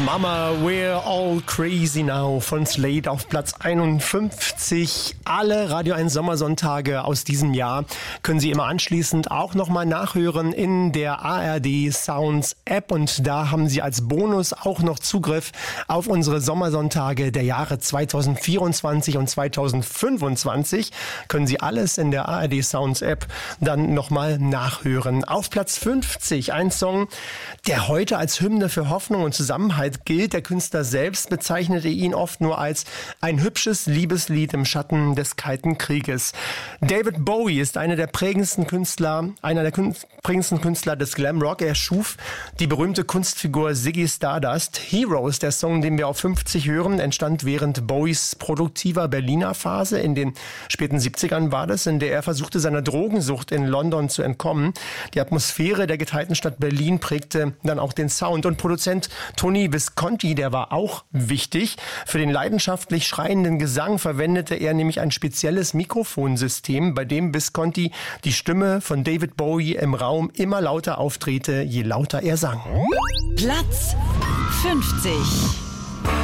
Mama, we're all crazy now von Slade auf Platz 51. Alle Radio 1 Sommersonntage aus diesem Jahr können Sie immer anschließend auch nochmal nachhören in der ARD Sounds App. Und da haben Sie als Bonus auch noch Zugriff auf unsere Sommersonntage der Jahre 2024 und 2025. Können Sie alles in der ARD Sounds App dann nochmal nachhören. Auf Platz 50 ein Song, der heute als Hymne für Hoffnung und Zusammenhalt gilt. Der Künstler selbst bezeichnete ihn oft nur als ein hübsches Liebeslied im Schatten des Kalten Krieges. David Bowie ist einer der prägendsten Künstler des Glam Rock. Er schuf die berühmte Kunstfigur Ziggy Stardust. Heroes, der Song, den wir auf 50 hören, entstand während Bowies produktiver Berliner Phase. In den späten 70ern war das, in der er versuchte, seiner Drogensucht in London zu entkommen. Die Atmosphäre der geteilten Stadt Berlin prägte dann auch den Sound. Und Produzent Tony Visconti, der war auch wichtig. Für den leidenschaftlich schreienden Gesang verwendete er nämlich ein spezielles Mikrofonsystem, bei dem Visconti die Stimme von David Bowie im Raum immer lauter aufdrehte, je lauter er sang. Platz 50.